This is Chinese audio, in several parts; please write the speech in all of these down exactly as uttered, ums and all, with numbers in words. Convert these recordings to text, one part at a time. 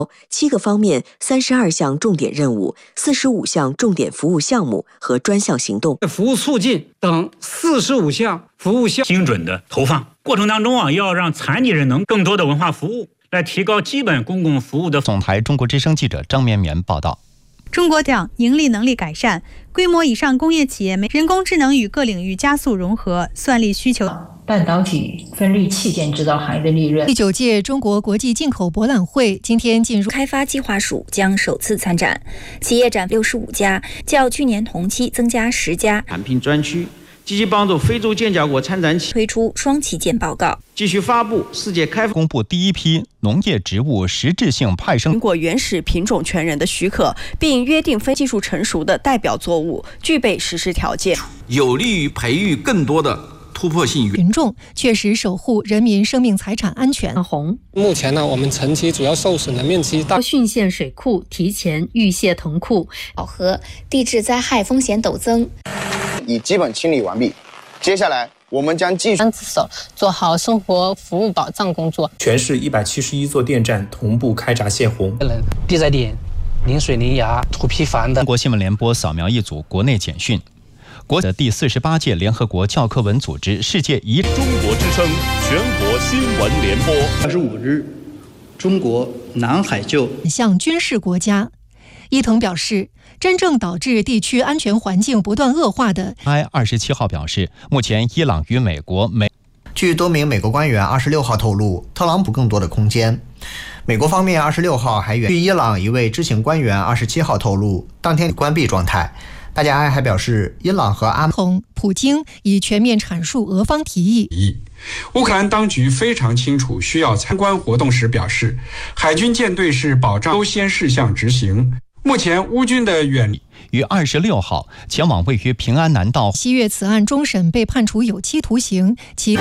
七个方面、三十二项重点任务、四十五项重点服务项目和专项行动、 服务促进等四十五项服务项精准的投放。过程当中啊，要让残疾人能更多的文化服务，来提高基本公共服务的。 总台中国之声记者张绵绵报道。 中国讲盈利能力改善，规模以上工业企业人工智能与各领域加速融合，算力需求。 半导体分立器件制造行业的利润。 第九届中国国际进口博览会今天进入开发计划署将首次参展，企业展六十五家，较去年同期增加十家。 产品专区积极帮助非洲建交国参展企推出双旗舰报告， 继续发布世界开发公布第一批农业植物实质性派生苹果原始品种权人的许可，并约定非技术成熟的代表作物具备实施条件， 有利于培育更多的突破性群众，确实守护人民生命财产安全。 红目前呢，我们城区主要受损的面积大。 浚县水库提前预泄腾库， 袄河地质灾害风险陡增， 已基本清理完毕。接下来我们将继续双手做好生活服务保障工作。 全市一百七十一座电站同步开闸泄洪。 地载点、临水临崖、土坯房的。 中国新闻联播扫描一组国内简讯。国的第四十八届联合国教科文组织世界遗。 中国之声全国新闻联播。 二十五日，中国南海就向军事国家。伊藤表示，真正导致地区安全环境不断恶化的。 I 二十七号表示，目前伊朗与美国美。 据多名美国官员二十六号透露，特朗普更多的空间。美国方面二十六号还据伊朗一位知情官员二十七号透露，当天关闭状态。大家还表示，伊朗和阿同普京已全面阐述俄方提议。 乌克兰当局非常清楚需要参观活动时表示，海军舰队是保障优先事项执行。目前乌军的远于二十六号前往位于平安南道。 七月此案终审被判处有期徒刑，其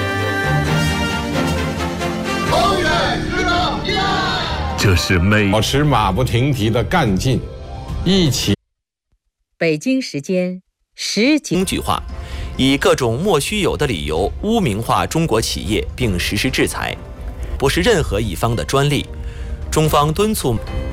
这是美保持马不停蹄的干劲，一起。 北京时间十几。 工具化，以各种莫须有的理由污名化中国企业并实施制裁，不是任何一方的专利。中方敦促。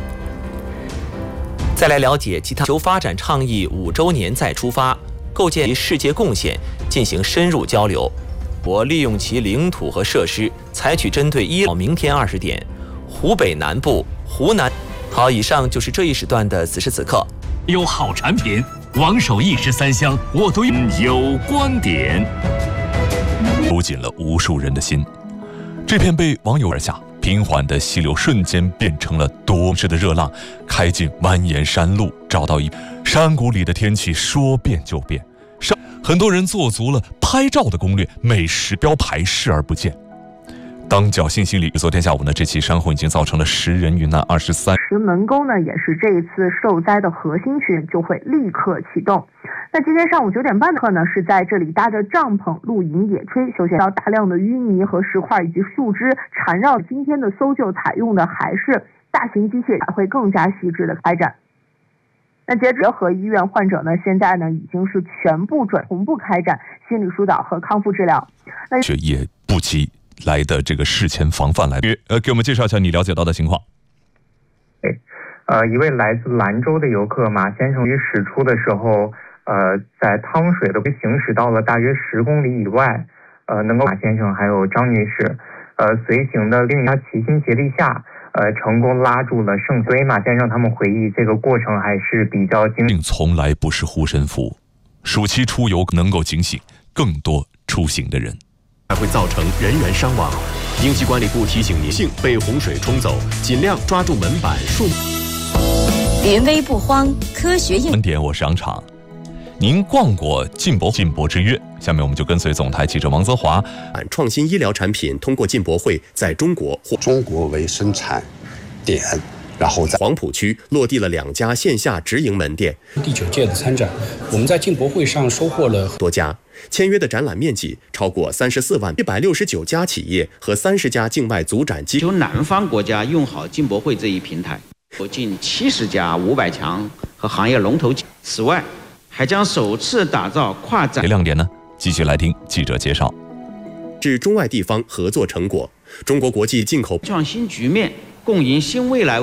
再来了解其他求发展倡议五周年再出发，构建世界贡献，进行深入交流。我利用其领土和设施，采取针对伊朗。明天二十点，湖北南部、湖南。好，以上就是这一时段的此时此刻。 有好产品，王守一时三香，我都有观点，勾紧了无数人的心。这片被网友而下。平缓的溪流瞬间变成了多事的热浪，开进蜿蜒山路，找到一山谷里的天气说变就变。很多人做足了拍照的攻略，美食标牌视而不见。当侥幸心理，昨天下午呢，这起山洪已经造成了十人遇难，二十三。 石门沟呢，也是这一次受灾的核心群，就会立刻启动。那今天上午九点半的课呢，是在这里搭着帐篷露营野炊休闲，到大量的淤泥和石块以及树枝缠绕。今天的搜救采用的还是大型机械，会更加细致的开展。那截止和医院患者呢，现在呢已经是全部准同步开展心理疏导和康复治疗。那这也不及来的这个事前防范来的。呃，给我们介绍一下你了解到的情况。 呃，一位来自兰州的游客马先生于驶出的时候。呃，在汤水的行驶到了大约十公里以外，呃，能够马先生还有张女士，呃，随行的另一家齐心协力下，呃，成功拉住了圣。所以马先生他们回忆，这个过程还是比较惊。 并从来不是护身符，暑期出游能够警醒更多出行的人， 还会造成人员伤亡。应急管理部提醒您：幸被洪水冲走，尽量抓住门板树。 临危不慌，科学应。 观点，我是杨场。您逛过进博进博之约？下面我们就跟随总台记者王泽华。 创新医疗产品通过进博会在中国或中国为生产点，然后在黄埔区落地了两家线下直营门店。 第九届的参展，我们在进博会上收获了多家，签约的展览面积超过三十四万，一百六十九家企业和三十家境外组展机。 求南方国家用好进博会这一平台，有近七十家五百强和行业龙头。此外，还将首次打造跨展。 亮点呢？继续来听记者介绍。 是中外地方合作成果。中国国际进口创新局面共赢新未来。